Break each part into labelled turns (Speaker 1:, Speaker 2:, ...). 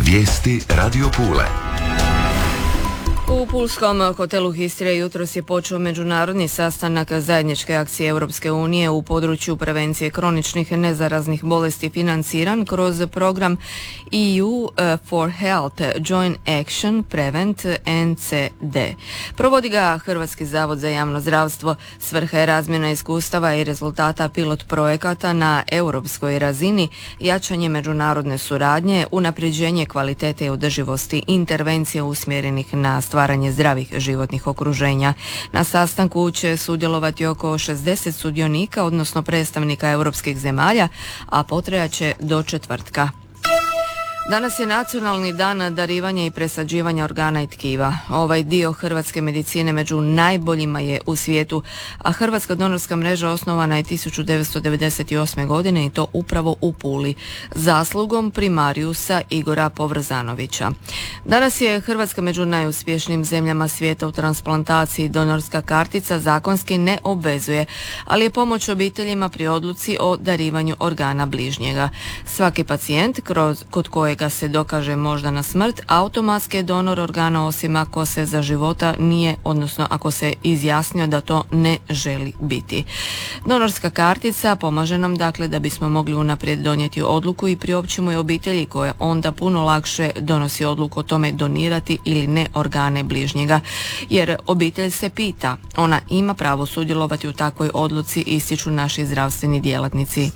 Speaker 1: Vijesti Radio Pule.
Speaker 2: U pulskom hotelu Histrija jutros je počeo međunarodni sastanak zajedničke akcije Europske unije u području prevencije kroničnih nezaraznih bolesti financiran kroz program EU for Health Joint Action Prevent NCD. Provodi ga Hrvatski zavod za javno zdravstvo. Svrha je razmjena iskustava i rezultata pilot projekata na europskoj razini, jačanje međunarodne suradnje, unapređenje kvalitete i održivosti intervencija usmjerenih na stvaranje zdravih životnih okruženja. Na sastanku će sudjelovati oko 60 sudionika, odnosno predstavnika europskih zemalja, a potrajaće do četvrtka. Danas je nacionalni dan darivanja i presađivanja organa i tkiva. Ovaj dio hrvatske medicine među najboljima je u svijetu, a Hrvatska donorska mreža osnovana je 1998. godine i to upravo u Puli, zaslugom primarijusa Igora Povrzanovića. Danas je Hrvatska među najuspješnijim zemljama svijeta u transplantaciji. Donorska kartica zakonski ne obvezuje, ali je pomoć obiteljima pri odluci o darivanju organa bližnjega. Svaki pacijent kod kojega se dokaže moždana smrt, automatski je donor organa, osim ako se za života nije, odnosno ako se izjasnio da to ne želi biti. Donorska kartica pomaže nam dakle da bismo mogli unaprijed donijeti odluku i priopćimo je obitelji koja onda puno lakše donosi odluku o tome donirati ili ne organe bližnjega. Jer obitelj se pita, ona ima pravo sudjelovati u takvoj odluci, ističu naši zdravstveni djelatnici.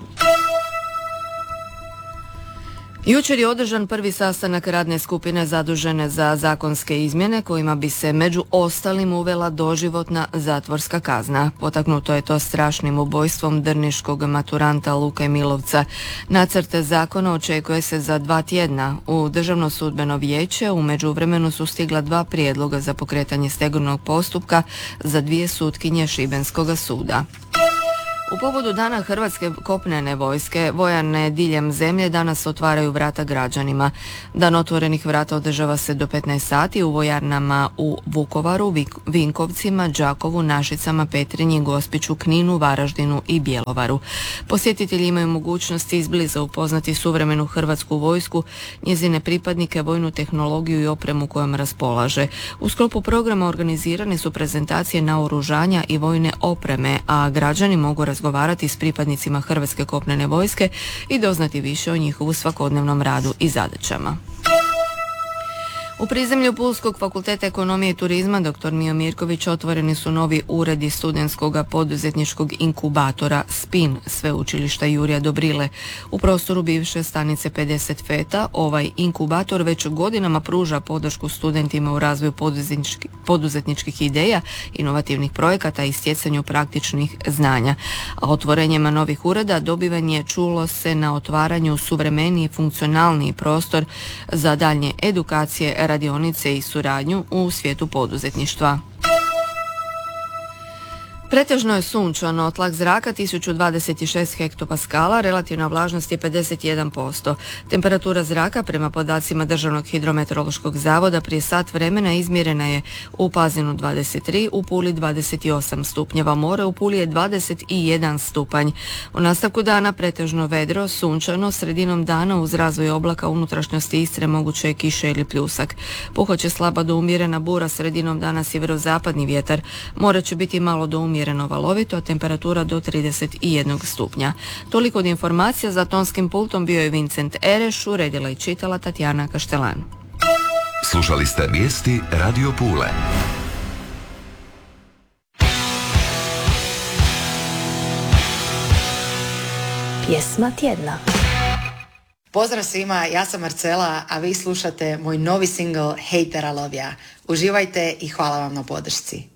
Speaker 2: Jučer je održan prvi sastanak radne skupine zadužene za zakonske izmjene kojima bi se među ostalim uvela doživotna zatvorska kazna. Potaknuto je to strašnim ubojstvom drniškog maturanta Luke Milovca. Nacrt zakona očekuje se za 2 tjedna. U Državno sudbeno vijeće u međuvremenu su stigla 2 prijedloga za pokretanje stegovnog postupka za 2 sutkinje Šibenskog suda. U povodu Dana Hrvatske kopnene vojske, vojarne diljem zemlje danas otvaraju vrata građanima. Dan otvorenih vrata održava se do 15 sati u vojarnama u Vukovaru, Vinkovcima, Đakovu, Našicama, Petrinji, Gospiću, Kninu, Varaždinu i Bjelovaru. Posjetitelji imaju mogućnost izbliza upoznati suvremenu hrvatsku vojsku, njezine pripadnike, vojnu tehnologiju i opremu kojom raspolaže. U sklopu programa organizirane su prezentacije naoružanja i vojne opreme, a građani mogu razgovarati s pripadnicima Hrvatske kopnene vojske i doznati više o njihovu svakodnevnom radu i zadaćama. U prizemlju Pulskog fakulteta ekonomije i turizma dr. Mijo Mirković otvoreni su novi uredi studentskog poduzetničkog inkubatora SPIN sveučilišta Jurija Dobrile. U prostoru bivše stanice 50 feta ovaj inkubator već godinama pruža podršku studentima u razvoju poduzetničkih ideja, inovativnih projekata i stjecanju praktičnih znanja. A otvorenjem novih ureda dobivan je, čulo se, na otvaranju suvremeniji, funkcionalniji prostor za daljnje edukacije, radionice i suradnju u svijetu poduzetništva. Pretežno je sunčano, tlak zraka 1026 hektopaskala, relativna vlažnost je 51%. Temperatura zraka prema podacima Državnog hidrometeorološkog zavoda prije sat vremena izmjerena je u Pazinu 23, u Puli 28 stupnjeva, more u Puli je 21 stupanj. U nastavku dana pretežno vedro, sunčano, sredinom dana uz razvoj oblaka unutrašnjosti Istre moguće je kiša ili pljusak. Puhat će slaba do umjerena bura, sredinom dana sjeverozapadni vjetar, more će biti malo do umjereno valovito, a temperatura do 31 stupnja. Toliko od informacija. Za tonskim pultom bio je Vincent Ereš, uredila i čitala Tatjana Kaštelan.
Speaker 1: Slušali ste vijesti Radio Pule.
Speaker 3: Pjesma tjedna.
Speaker 4: Pozdrav svima, ja sam Marcela, a vi slušate moj novi singl Hejtera Lovija. Uživajte i hvala vam na podršci.